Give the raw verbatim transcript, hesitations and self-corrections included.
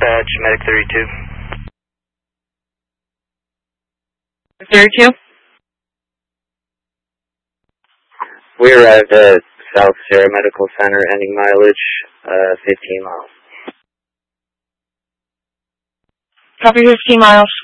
Dispatch, Medic thirty-two. thirty-two? We arrived at South Sierra Medical Center, ending mileage, uh, fifteen miles. Copy fifteen miles.